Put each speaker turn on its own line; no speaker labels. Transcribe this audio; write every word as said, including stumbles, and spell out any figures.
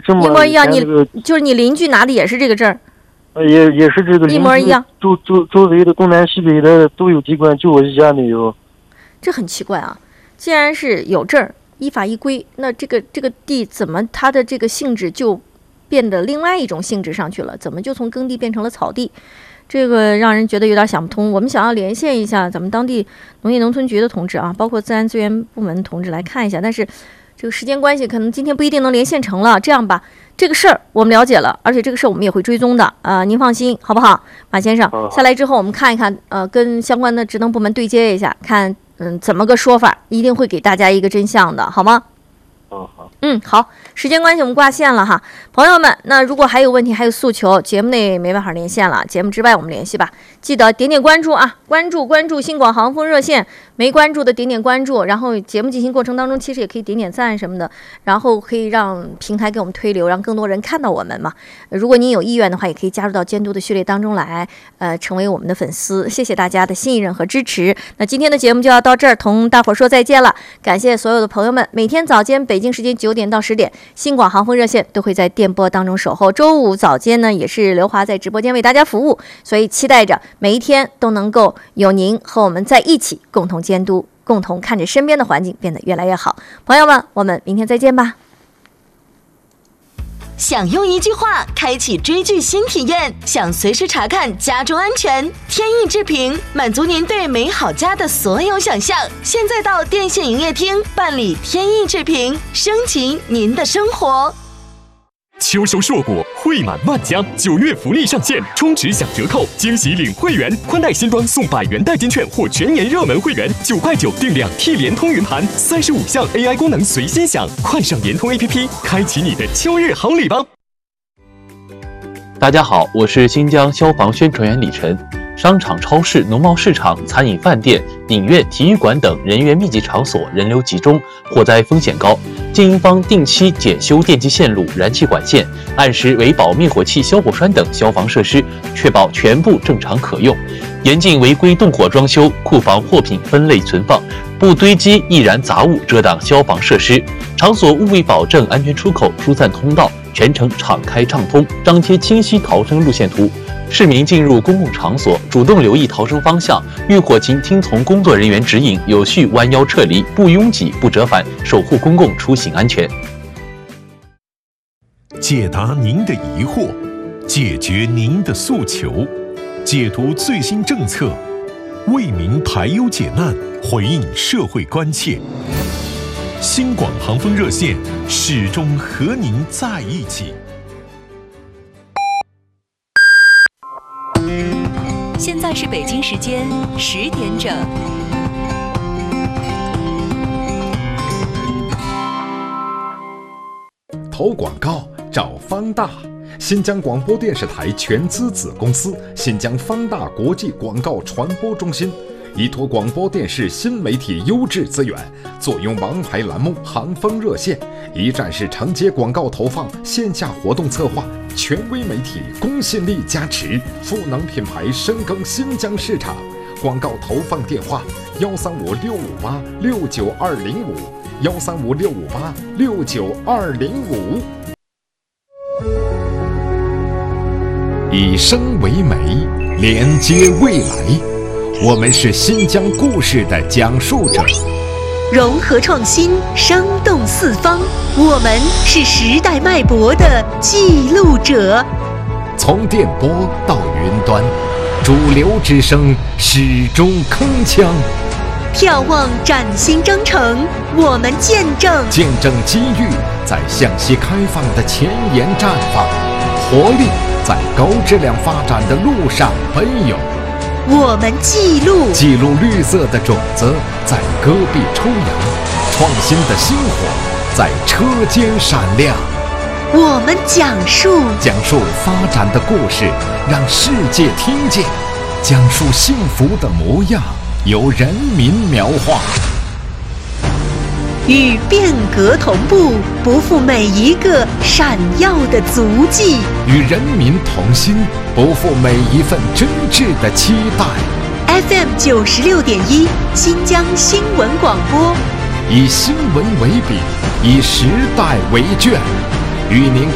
证嘛，
一模一样。你、
这个、
就是你邻居拿的也是这个证？
呃，也也是这个
一模一样。
周周周围的东南西北的都有机关，就我一家没有。
这很奇怪啊！既然是有证，依法依规，那这个这个地怎么它的这个性质就变得另外一种性质上去了？怎么就从耕地变成了草地？这个让人觉得有点想不通。我们想要连线一下咱们当地农业农村局的同志啊，包括自然资源部门同志来看一下，但是这个时间关系，可能今天不一定能连线成了。这样吧，这个事儿我们了解了，而且这个事儿我们也会追踪的啊、呃，您放心，好不好，马先生？下来之后我们看一看，呃，跟相关的职能部门对接一下，看嗯怎么个说法，一定会给大家一个真相的，好吗？
哦好，
嗯好，时间关系我们挂线了哈，朋友们，那如果还有问题还有诉求，节目内没办法连线了，节目之外我们联系吧，记得点点关注啊，关注关注新广航风热线，没关注的点点关注，然后节目进行过程当中其实也可以点点赞什么的，然后可以让平台给我们推流，让更多人看到我们嘛。如果您有意愿的话，也可以加入到监督的序列当中来，呃，成为我们的粉丝。谢谢大家的信任和支持。那今天的节目就要到这儿，同大伙说再见了。感谢所有的朋友们，每天早间北京时间九点到十点，新广航风热线都会在电波当中守候。周五早间呢，也是刘华在直播间为大家服务，所以期待着每一天都能够有您和我们在一起共同监督，共同看着身边的环境变得越来越好。朋友们，我们明天再见吧。
想用一句话开启追剧新体验，想随时查看家中安全，天意制评满足您对美好家的所有想象。现在到电信营业厅办理天意制评，升级您的生活。
秋收硕果，惠满万家，九月福利上线，充值享折扣，惊喜领会员，宽带新装送百元代金券或全年热门会员，九块九订两 T 联通云盘，三十五项 A I 功能随心享，快上联通 A P P， 开启你的秋日好礼吧！
大家好，我是新疆消防宣传员李晨。商场、超市、农贸市场、餐饮饭店、影院、体育馆等人员密集场所人流集中，火灾风险高，经营方定期检修电气线路、燃气管线，按时维保灭火器、消火栓等消防设施，确保全部正常可用。严禁违规动火装修，库房货品分类存放，不堆积易燃杂物遮挡消防设施。场所务必保证安全出口、疏散通道，全程敞开畅通，张贴清晰逃生路线图。市民进入公共场所，主动留意逃生方向，遇火情听从工作人员指引，有序弯腰撤离，不拥挤、不折返，守护公共出行安全。
解答您的疑惑，解决您的诉求，解读最新政策，为民排忧解难，回应社会关切。新广航风热线始终和您在一起。
现在是北京时间十点整。
投广告找方大，新疆广播电视台全资子公司新疆方大国际广告传播中心，依托广播电视新媒体优质资源，坐拥王牌栏目航风热线，一站式承接广告投放、线下活动策划，权威媒体公信力加持，赋能品牌深耕新疆市场。广告投放电话：幺三五六五八六九二零五，幺三五六五八六九二零五。以声为媒，连接未来。我们是新疆故事的讲述者，
融合创新，生动四方。我们是时代脉搏的记录者。
从电波到云端，主流之声始终铿锵。
眺望崭新征程，我们见证
见证机遇在向西开放的前沿绽放，活力在高质量发展的路上奔涌。
我们记录
记录绿色的种子在戈壁抽芽，创新的星火在车间闪亮。
我们讲述
讲述发展的故事，让世界听见，讲述幸福的模样，由人民描画。
与变革同步，不负每一个闪耀的足迹；
与人民同心，不负每一份真挚的期待。
F M 九十六点一，新疆新闻广播，
以新闻为笔，以时代为卷，与您